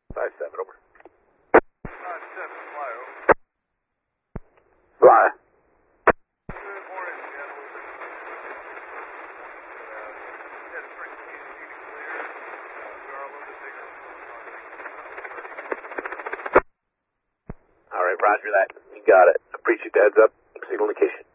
5-7, over. 5-7, fly, over. Fly. More in, we got a little bit. Yeah, the first community to clear. We are a little bit bigger. All right, roger that. You got it. Appreciate the heads up. Signal indication.